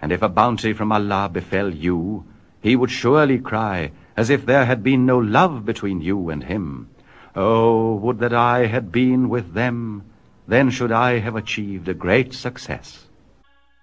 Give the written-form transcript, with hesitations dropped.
And if a bounty from Allah befell you, he would surely cry, as if there had been no love between you and him. Oh, would that I had been with them, then should I have achieved a great success.